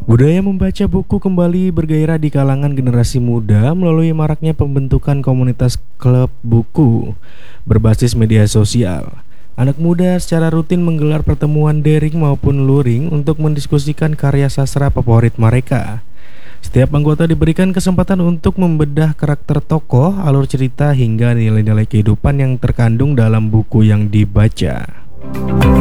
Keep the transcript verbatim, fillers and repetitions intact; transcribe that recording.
Budaya membaca buku kembali bergairah di kalangan generasi muda melalui maraknya pembentukan komunitas klub buku berbasis media sosial. Anak muda secara rutin menggelar pertemuan daring maupun luring untuk mendiskusikan karya sastra favorit mereka. Setiap anggota diberikan kesempatan untuk membedah karakter tokoh, alur cerita hingga nilai-nilai kehidupan yang terkandung dalam buku yang dibaca.